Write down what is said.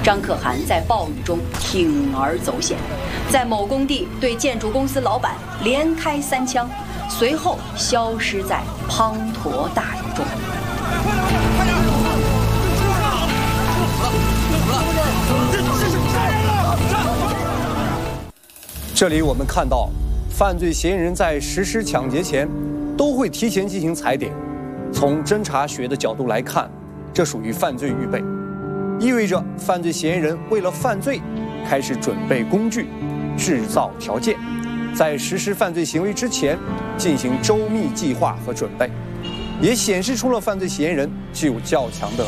张可汗在暴雨中铤而走险，在某工地对建筑公司老板连开3枪，随后消失在滂沱大雨中。 这里我们看到，犯罪嫌疑人在实施抢劫前，都会提前进行踩点。从侦查学的角度来看，这属于犯罪预备，意味着犯罪嫌疑人为了犯罪，开始准备工具，制造条件，在实施犯罪行为之前进行周密计划和准备，也显示出了犯罪嫌疑人具有较强的